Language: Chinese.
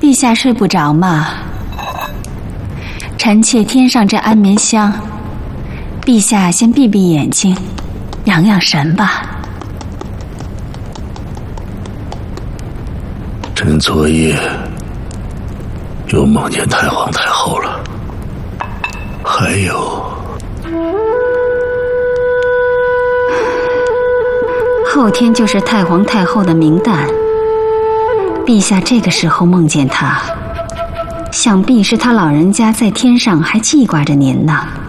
陛下睡不着嘛？臣妾添上这安眠香，陛下先闭闭眼睛，养养神吧。 朕昨夜又梦见太皇太后了，还有后天就是太皇太后的冥诞，陛下这个时候梦见她，想必是他老人家在天上还记挂着您呢。